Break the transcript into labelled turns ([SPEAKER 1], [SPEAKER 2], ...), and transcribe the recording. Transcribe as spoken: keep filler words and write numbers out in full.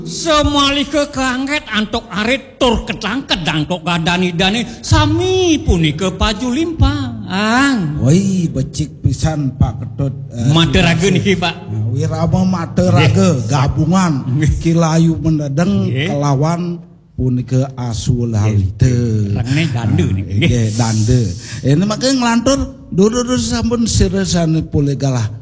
[SPEAKER 1] Semali ke kangget antok arit tur ketangket dangtok gadani-dani sami punika paju limpang.
[SPEAKER 2] Woi becik pisan Pak Ketut. Uh,
[SPEAKER 1] Materaga niki Pak.
[SPEAKER 2] Nah, wirama materaga gabungan Kilayu Mendedeng kelawan punika Asul Halite.
[SPEAKER 1] Rangne dande niki.
[SPEAKER 2] Nggih dande. Ini makanya ngelantur dudu sampun siresane pule galah.